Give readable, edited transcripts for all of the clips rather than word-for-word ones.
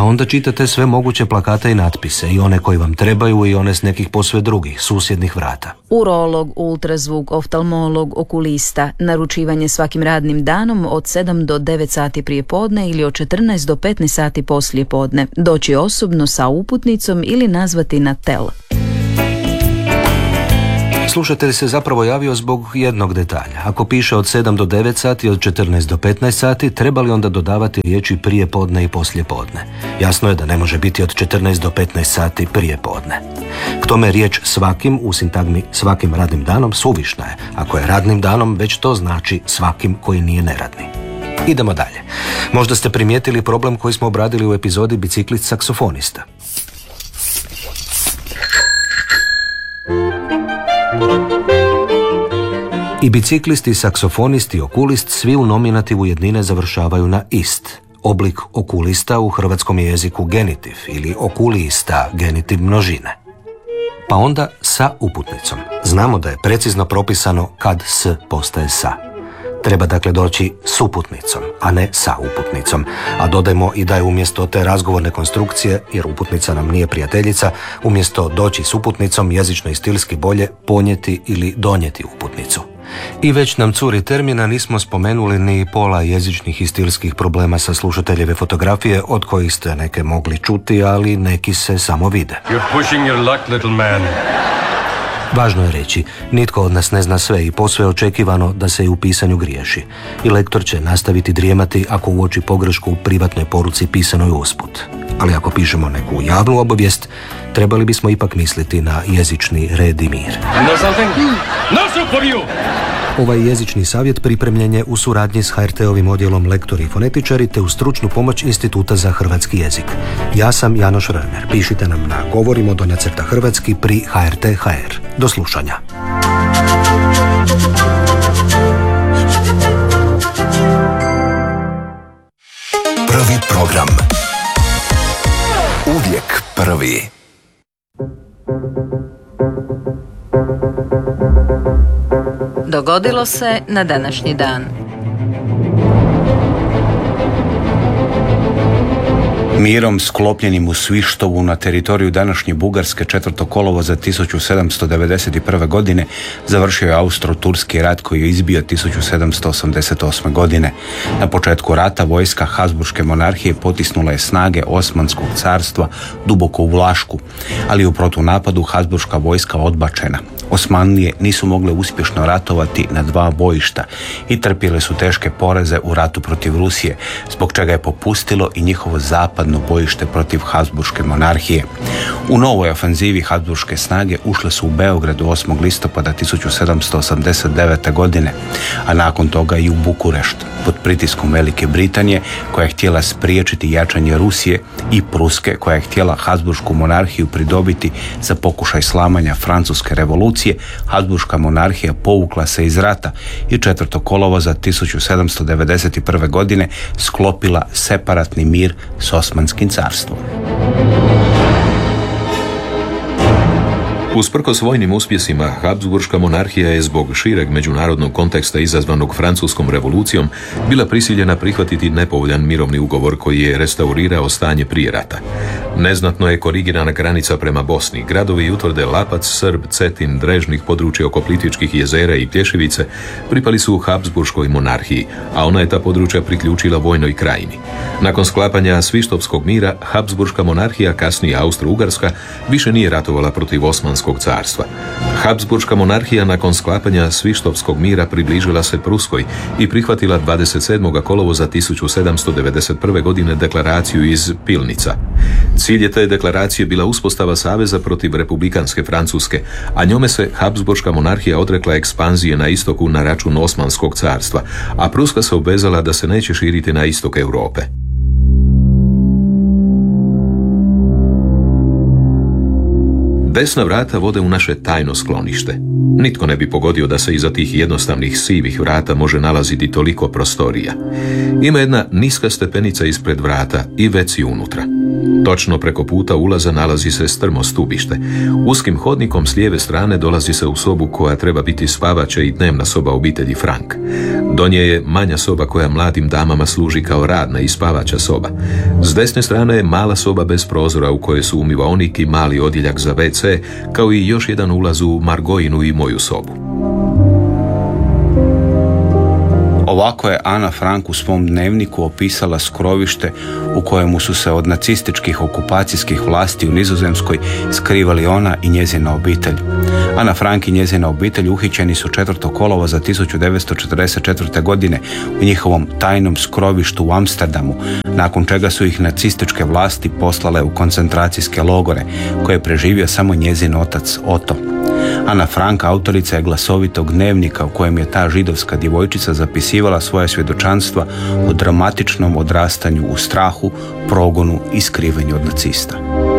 onda čitate sve moguće plakate i natpise, i one koji vam trebaju i one s nekih posve drugih, susjednih vrata. Urolog, ultrazvuk, oftalmolog, okulista, naručivanje svakim radnim danom od 7 do 9 sati prije podne ili od 14 do 15 sati poslije podne, doći osobno sa uputnicom ili nazvati na tel. Slušatelj se zapravo javio zbog jednog detalja. Ako piše od 7 do 9 sati, od 14 do 15 sati, treba li onda dodavati riječi prije podne i poslije podne? Jasno je da ne može biti od 14 do 15 sati prije podne. K tome riječ svakim u sintagmi svakim radnim danom suvišna je. Ako je radnim danom, već to znači svakim koji nije neradni. Idemo dalje. Možda ste primijetili problem koji smo obradili u epizodi Biciklist saksofonista. I biciklist, i saksofonist, i okulist svi u nominativu jednine završavaju na ist. Oblik okulista u hrvatskom jeziku genitiv ili okulista genitiv množine. Pa onda sa uputnicom. Znamo da je precizno propisano kad s postaje sa. Treba dakle doći s uputnicom, a ne sa uputnicom. A dodajmo i da je umjesto te razgovorne konstrukcije, jer uputnica nam nije prijateljica, umjesto doći s uputnicom jezično i stilski bolje ponijeti ili donijeti uputnicu. I već nam curi termina, nismo spomenuli ni pola jezičnih i stilskih problema sa slušateljeve fotografije, od kojih ste neke mogli čuti, ali neki se samo vide. You're pushing your luck, little man. Važno je reći, nitko od nas ne zna sve i posve je očekivano da se i u pisanju griješi. I lektor će nastaviti drijemati ako uoči pogrešku u privatnoj poruci pisanoj usput. Ali ako pišemo neku javnu obavijest, trebali bismo ipak misliti na jezični red i mir. Ovaj jezični savjet pripremljen je u suradnji s HRT-ovim odjelom lektori i fonetičari te uz stručnu pomoć Instituta za hrvatski jezik. Ja sam Janoš Römer. Pišite nam na govorimo_hrvatski pri HRT.hr. Do slušanja. Prvi program. Uvijek prvi. Dogodilo se na današnji dan. Mirom sklopljenim u Svištovu na teritoriju današnje Bugarske 4. kolovoza 1791. godine završio je Austro-Turski rat koji je izbio 1788. godine. Na početku rata vojska Habsburške monarhije potisnula je snage Osmanskog carstva duboko u Vlašku, ali u protunapadu Habsburška vojska odbačena. Osmanlije nisu mogle uspješno ratovati na dva bojišta i trpjele su teške poraze u ratu protiv Rusije, zbog čega je popustilo i njihovo zapadno bojište protiv Habsburške monarhije. U novoj ofanzivi Habsburške snage ušle su u Beograd 8. listopada 1789. godine, a nakon toga i u Bukurešt, pod pritiskom Velike Britanije, koja je htjela spriječiti jačanje Rusije, i Pruske, koja je htjela Habsburšku monarhiju pridobiti za pokušaj slamanja Francuske revolucije. Habsburška monarhija povukla se iz rata i 4. kolovoza 1791. godine sklopila separatni mir s Osmanskim carstvom. Usprkos vojnim uspjesima, Habsburška monarhija je zbog šireg međunarodnog konteksta izazvanog Francuskom revolucijom bila prisiljena prihvatiti nepovoljan mirovni ugovor koji je restaurirao stanje prije rata. Neznatno je korigirana granica prema Bosni. Gradovi i utvrde Lapac, Srb, Cetin, Drežnih, područja oko Plitvičkih jezera i Plješevice pripali su Habsburškoj monarhiji, a ona je ta područja priključila vojnoj krajini. Nakon sklapanja Svištopskog mira, Habsburška monarhija, kasnije Austro-Ugarska, više nije ratovala protiv Osmanskog carstva. Habsburška monarhija nakon sklapanja Svištopskog mira približila se Pruskoj i prihvatila 27. kolovoza 1791. godine deklaraciju iz Pilnica. Cilj je te deklaracije bila uspostava saveza protiv republikanske Francuske, a njome se Habsburška monarhija odrekla ekspanzije na istoku na račun Osmanskog carstva, a Pruska se obvezala da se neće širiti na istok Europe. Desna vrata vode u naše tajno sklonište. Nitko ne bi pogodio da se iza tih jednostavnih sivih vrata može nalaziti toliko prostorija. Ima jedna niska stepenica ispred vrata i već si unutra. Točno preko puta ulaza nalazi se strmo stubište. Uskim hodnikom s lijeve strane dolazi se u sobu koja treba biti spavača i dnevna soba obitelji Frank. Do nje je manja soba koja mladim damama služi kao radna i spavača soba. S desne strane je mala soba bez prozora u kojoj su umivaonik i mali odjeljak za WC, kao i još jedan ulaz u Margojinu i moju sobu. Ovako je Ana Frank u svom dnevniku opisala skrovište u kojemu su se od nacističkih okupacijskih vlasti u Nizozemskoj skrivali ona i njezina obitelj. Ana Frank i njezina obitelj uhićeni su 4. kolovoza 1944. godine u njihovom tajnom skrovištu u Amsterdamu, nakon čega su ih nacističke vlasti poslale u koncentracijske logore, koje je preživio samo njezin otac Otto. Ana Frank autorica je glasovitog dnevnika u kojem je ta židovska djevojčica zapisivala svoje svjedočanstva o dramatičnom odrastanju u strahu, progonu i skrivanju od nacista.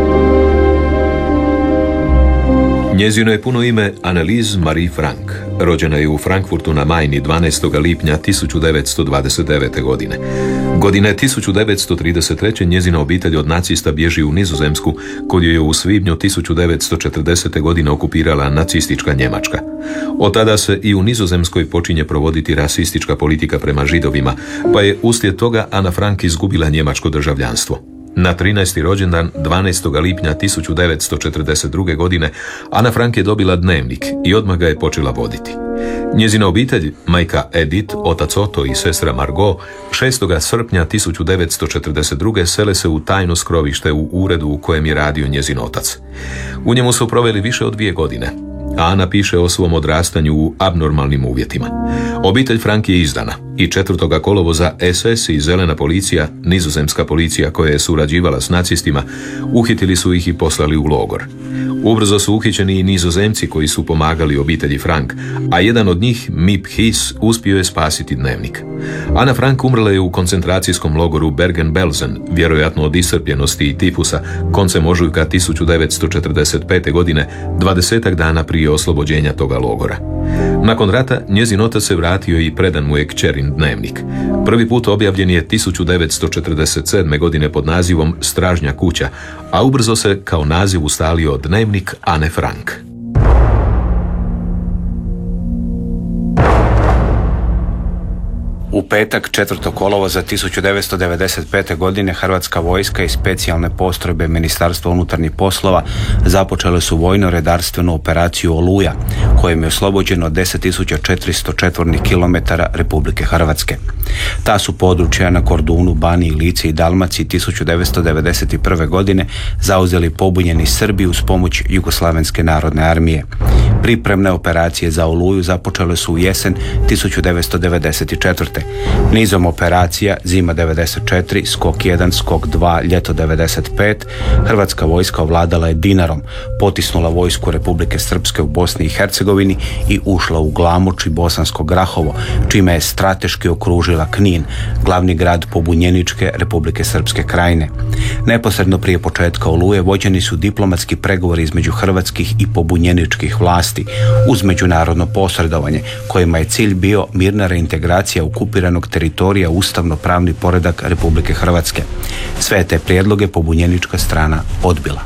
Njezino je puno ime Anneliese Marie Frank. Rođena je u Frankfurtu na Majni 12. lipnja 1929. godine. Godine 1933. njezina obitelj od nacista bježi u Nizozemsku, koju je u svibnju 1940. godine okupirala nacistička Njemačka. Od tada se i u Nizozemskoj počinje provoditi rasistička politika prema Židovima, pa je uslijed toga Ana Frank izgubila njemačko državljanstvo. Na 13. rođendan 12. lipnja 1942. godine Ana Frank je dobila dnevnik i odmah ga je počela voditi. Njezina obitelj, majka Edith, otac Otto i sestra Margot, 6. srpnja 1942. sele se u tajno skrovište u uredu u kojem je radio njezin otac. U njemu su proveli više od 2 godine. Ana piše o svom odrastanju u abnormalnim uvjetima. Obitelj Frank je izdana i 4. kolovoza SS i zelena policija, nizozemska policija koja je surađivala s nacistima, uhitili su ih i poslali u logor. Ubrzo su uhićeni i Nizozemci koji su pomagali obitelji Frank, a jedan od njih, Mip Hiss, uspio je spasiti dnevnik. Ana Frank umrla je u koncentracijskom logoru Bergen-Belsen, vjerojatno od iscrpljenosti i tifusa, koncem ožujka 1945. godine, 20 dana prije oslobođenja toga logora. Nakon rata, njezin otac se vratio i predan mu je kćerin dnevnik. Prvi put objavljen je 1947. godine pod nazivom Stražnja kuća, a ubrzo se kao naziv ustalio Dnevnik Ane Frank. U petak 4. kolovoza 1995. godine Hrvatska vojska i specijalne postrojbe Ministarstva unutarnjih poslova započele su vojno-redarstvenu operaciju Oluja, kojim je oslobođeno 10.400 četvornih kilometara Republike Hrvatske. Ta su područja na Kordunu, Baniji, Lici i Dalmaciji 1991. godine zauzeli pobunjeni Srbi uz pomoć Jugoslavenske narodne armije. Pripremne operacije za Oluju započele su u jesen 1994. Nizom operacija Zima 94, Skok 1, Skok 2, Ljeto 95, Hrvatska vojska ovladala je Dinarom, potisnula vojsku Republike Srpske u Bosni i Hercegovini i ušla u Glamoč i Bosansko Grahovo, čime je strateški okružila Knin, glavni grad pobunjeničke Republike Srpske krajine. Neposredno prije početka Oluje vođeni su diplomatski pregovori između hrvatskih i pobunjeničkih vlasti uz međunarodno posredovanje, kojima je cilj bio mirna reintegracija okupiranog teritorija u ustavno-pravni poredak Republike Hrvatske. Sve te prijedloge pobunjenička strana odbila.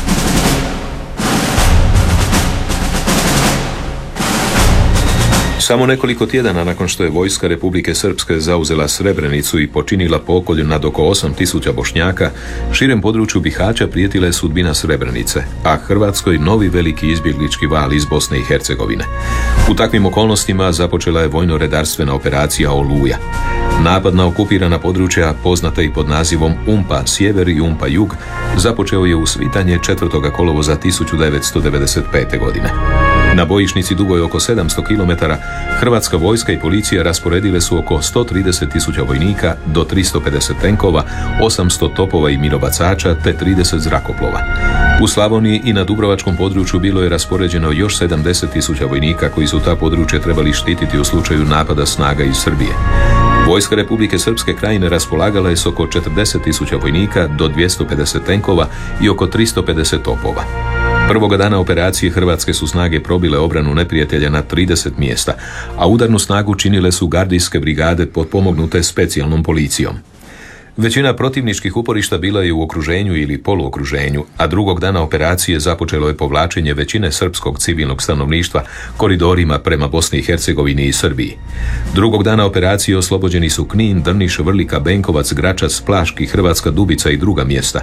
Samo nekoliko tjedana nakon što je vojska Republike Srpske zauzela Srebrenicu i počinila pokolj nad oko 8.000 Bošnjaka, širem području Bihaća prijetila je sudbina Srebrenice, a Hrvatskoj novi veliki izbjeglički val iz Bosne i Hercegovine. U takvim okolnostima započela je vojno-redarstvena operacija Oluja. Napad na okupirana područja, poznata i pod nazivom Umpa sjever i Umpa jug, započeo je u svitanje 4. kolovoza 1995. godine. Na bojišnici dugoj oko 700 km, Hrvatska vojska i policija rasporedile su oko 130.000 vojnika do 350 tenkova, 800 topova i minobacača te 30 zrakoplova. U Slavoniji i na Dubrovačkom području bilo je raspoređeno još 70.000 vojnika koji su ta područja trebali štititi u slučaju napada snaga iz Srbije. Vojska Republike Srpske krajine raspolagala je s oko 40.000 vojnika do 250 tenkova i oko 350 topova. Prvoga dana operacije hrvatske su snage probile obranu neprijatelja na 30 mjesta, a udarnu snagu činile su gardijske brigade potpomognute specijalnom policijom. Većina protivničkih uporišta bila je u okruženju ili poluokruženju, a drugog dana operacije započelo je povlačenje većine srpskog civilnog stanovništva koridorima prema Bosni i Hercegovini i Srbiji. Drugog dana operacije oslobođeni su Knin, Drniš, Vrlika, Benkovac, Gračac, Plaški, Hrvatska Dubica i druga mjesta.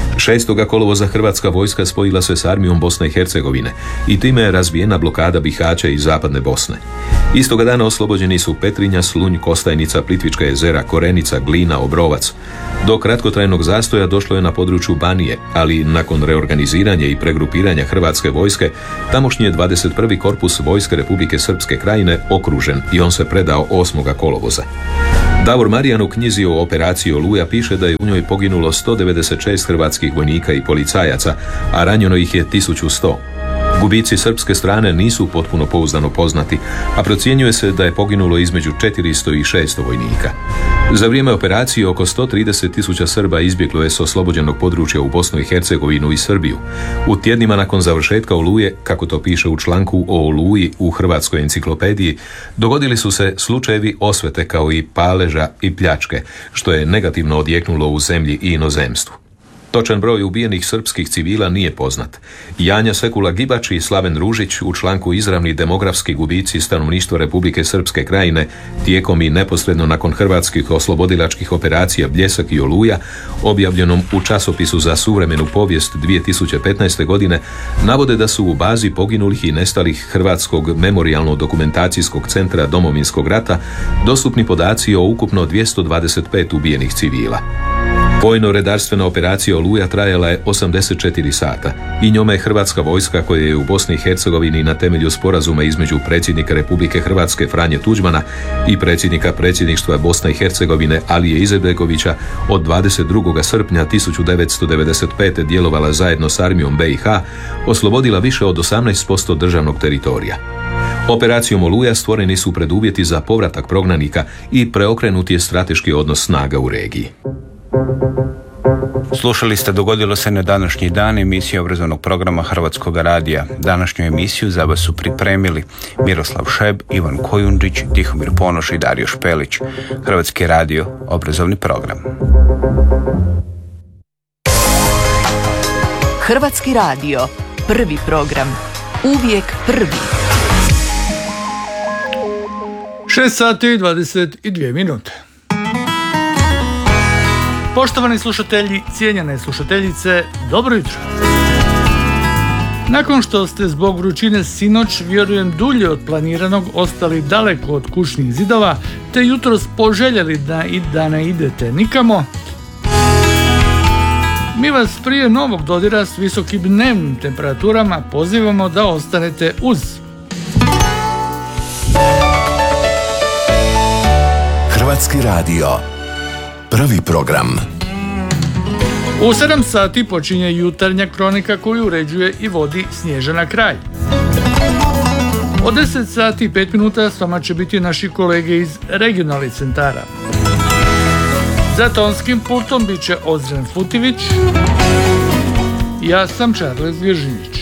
6. kolovoza hrvatska vojska spojila se s armijom Bosne i Hercegovine i time je razbijena blokada Bihaća i zapadne Bosne. Istoga dana oslobođeni su Petrinja, Slunj, Kostajnica, Plitvička jezera, Korenica, Glina, Obrovac. Do kratkotrajnog zastoja došlo je na području Banije, ali nakon reorganiziranja i pregrupiranja hrvatske vojske, tamošnji 21. korpus vojske Republike Srpske Krajine okružen i on se predao 8. kolovoza. Davor Marijan u knjizi o operaciji Oluja piše da je u njoj poginulo 196 hrvatskih vojnika i policajaca, a ranjeno ih je 1100. Gubici srpske strane nisu potpuno pouzdano poznati, a procjenjuje se da je poginulo između 400 i 600 vojnika. Za vrijeme operacije oko 130.000 Srba izbjeglo je s oslobođenog područja u Bosnu i Hercegovinu i Srbiju. U tjednima nakon završetka Oluje, kako to piše u članku o Oluji u Hrvatskoj enciklopediji, dogodili su se slučajevi osvete kao i paleža i pljačke, što je negativno odjeknulo u zemlji i inozemstvu. Točan broj ubijenih srpskih civila nije poznat. Janja Sekula Gibač i Slaven Ružić u članku Izravni demografski gubici stanovništva Republike Srpske Krajine tijekom i neposredno nakon hrvatskih oslobodilačkih operacija Bljesak i Oluja, objavljenom u časopisu za suvremenu povijest 2015. godine, navode da su u bazi poginulih i nestalih Hrvatskog memorijalno-dokumentacijskog centra Domovinskog rata dostupni podaci o ukupno 225 ubijenih civila. Vojno-redarstvena operacija Oluja trajala je 84 sata i njome je hrvatska vojska, koja je u Bosni i Hercegovini na temelju sporazuma između predsjednika Republike Hrvatske Franje Tuđmana i predsjednika predsjedništva Bosne i Hercegovine Alije Izetbegovića od 22. srpnja 1995. djelovala zajedno s armijom BiH, oslobodila više od 18% državnog teritorija. Operacijom Oluja stvoreni su preduvjeti za povratak prognanika i preokrenut je strateški odnos snaga u regiji. Slušali ste Dogodilo se na današnji dan, emisiju obrazovnog programa Hrvatskog radija. Današnju emisiju za vas su pripremili Miroslav Šeb, Ivan Kojundžić, Tihomir Ponoš i Dario Špelić. Hrvatski radio, obrazovni program. Hrvatski radio, prvi program, uvijek prvi. 6 sati i 22 minute. Poštovani slušatelji, cijenjene slušateljice, dobro jutro. Nakon što ste zbog vrućine sinoć, vjerujem dulje od planiranog, ostali daleko od kućnih zidova, te jutros poželjeli da ne idete nikamo, mi vas prije novog dodira s visokim dnevnim temperaturama pozivamo da ostanete uz Hrvatski radio, prvi program. U 7 sati počinje jutarnja kronika koju uređuje i vodi Snježana Kralj. Od 10 sati i 5 minuta s vama će biti naši kolege iz regionalnih centara. Za tonskim pultom bit će Ozren Futivić. Ja sam Charles Vježinić.